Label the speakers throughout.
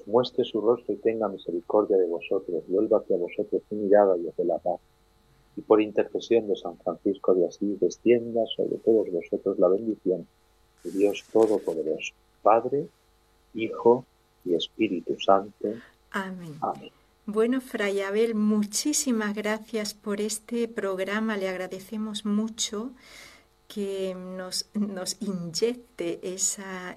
Speaker 1: os muestre su rostro y tenga misericordia de vosotros, vuelva hacia vosotros su mirada y os dé la paz. Y por intercesión de San Francisco de Asís, descienda sobre todos vosotros la bendición de Dios Todopoderoso, Padre, Hijo y Espíritu Santo.
Speaker 2: Amén.
Speaker 1: Amén.
Speaker 2: Bueno, Fray Abel, muchísimas gracias por este programa. Le agradecemos mucho que nos inyecte esa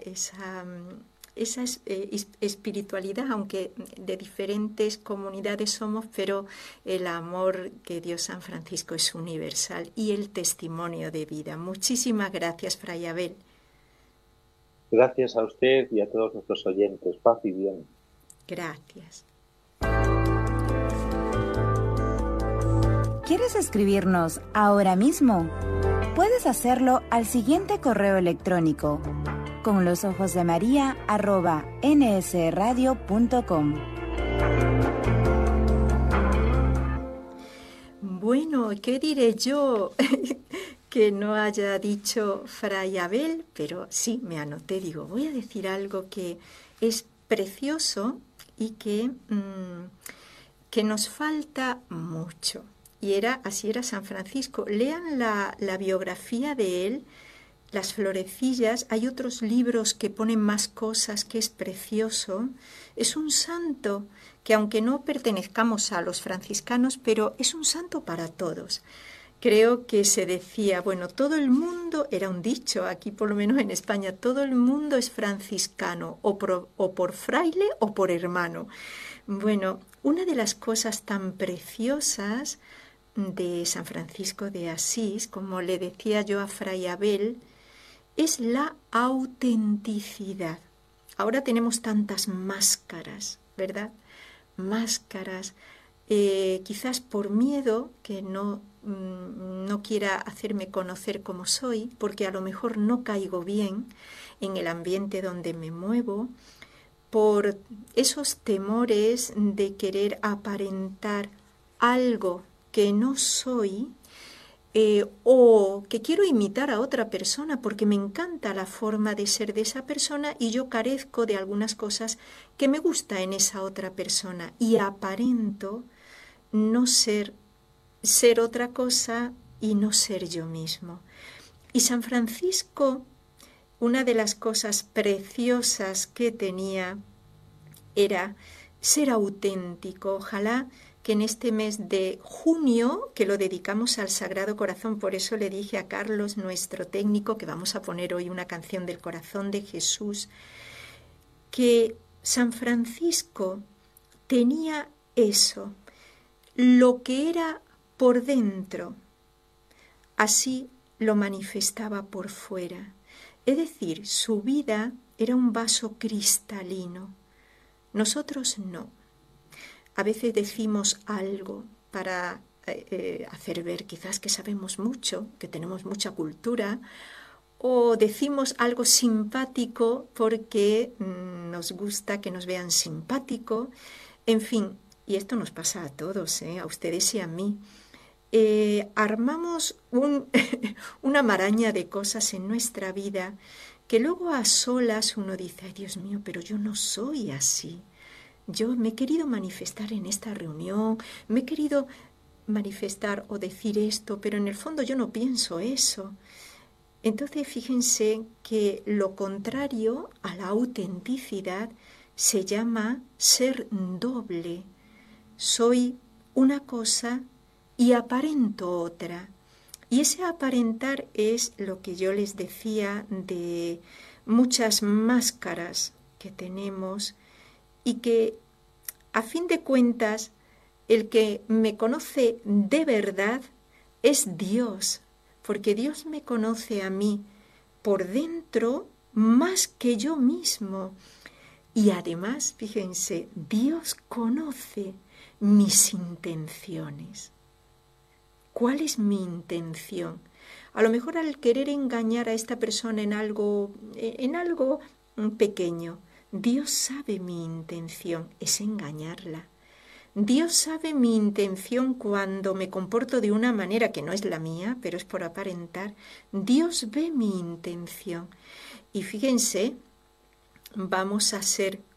Speaker 2: espiritualidad, aunque de diferentes comunidades somos, pero el amor que dio San Francisco es universal y el testimonio de vida. Muchísimas gracias, Fray Abel.
Speaker 1: Gracias a usted y a todos nuestros oyentes. Paz y bien.
Speaker 2: Gracias.
Speaker 3: ¿Quieres escribirnos ahora mismo? Puedes hacerlo al siguiente correo electrónico: conlosojosdemaria@nsradio.com.
Speaker 2: Bueno, ¿qué diré yo que no haya dicho Fray Abel? Pero sí, me anoté, digo, voy a decir algo que es precioso y que nos falta mucho. Y así era San Francisco. Lean la biografía de él, Las Florecillas. Hay otros libros que ponen más cosas, que es precioso. Es un santo que, aunque no pertenezcamos a los franciscanos, pero es un santo para todos. Creo que se decía, bueno, todo el mundo, era un dicho aquí por lo menos en España, todo el mundo es franciscano, o por fraile o por hermano. Bueno, una de las cosas tan preciosas de San Francisco de Asís, como le decía yo a Fray Abel, es la autenticidad. Ahora tenemos tantas máscaras, ¿verdad? Máscaras, quizás por miedo, que no quiera hacerme conocer como soy, porque a lo mejor no caigo bien en el ambiente donde me muevo, por esos temores de querer aparentar algo que no soy, o que quiero imitar a otra persona porque me encanta la forma de ser de esa persona y yo carezco de algunas cosas que me gusta en esa otra persona y aparento no ser otra cosa y no ser yo mismo. Y San Francisco, una de las cosas preciosas que tenía era ser auténtico. Ojalá que en este mes de junio, que lo dedicamos al Sagrado Corazón, por eso le dije a Carlos, nuestro técnico, que vamos a poner hoy una canción del corazón de Jesús, que San Francisco tenía eso, lo que era por dentro, así lo manifestaba por fuera. Es decir, su vida era un vaso cristalino. Nosotros no. A veces decimos algo para hacer ver quizás que sabemos mucho, que tenemos mucha cultura, o decimos algo simpático porque nos gusta que nos vean simpático. En fin, y esto nos pasa a todos, a ustedes y a mí. Armamos una maraña de cosas en nuestra vida que luego a solas uno dice, ay Dios mío, pero yo no soy así. Yo me he querido manifestar en esta reunión, me he querido manifestar o decir esto, pero en el fondo yo no pienso eso. Entonces fíjense que lo contrario a la autenticidad se llama ser doble. Soy una cosa y aparento otra. Y ese aparentar es lo que yo les decía de muchas máscaras que tenemos y que, a fin de cuentas, el que me conoce de verdad es Dios, porque Dios me conoce a mí por dentro más que yo mismo. Y además, fíjense, Dios conoce mis intenciones. ¿Cuál es mi intención? A lo mejor al querer engañar a esta persona en algo pequeño, Dios sabe mi intención, es engañarla. Dios sabe mi intención cuando me comporto de una manera que no es la mía, pero es por aparentar. Dios ve mi intención. Y fíjense, vamos a ser